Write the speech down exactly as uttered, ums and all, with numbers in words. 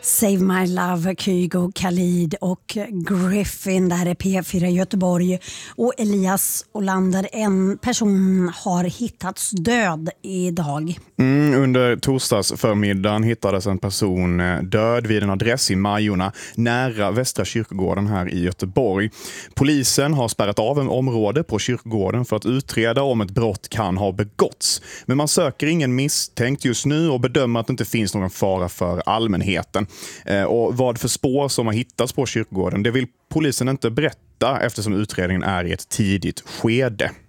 Save My Love, Kygo, Khalid och Griffin. Det här är P fyra Göteborg. Och Elias Olander, en person har hittats död idag. Mm, under torsdagsförmiddagen hittades en person död vid en adress i Majorna nära Västra kyrkogården här i Göteborg. Polisen har spärrat av en område på kyrkogården för att utreda om ett brott kan ha begåtts. Men man söker ingen misstänkt just nu och bedömer att det inte finns någon fara för allmänheten. Och vad för spår som har hittats på kyrkogården, det vill polisen inte berätta eftersom utredningen är i ett tidigt skede.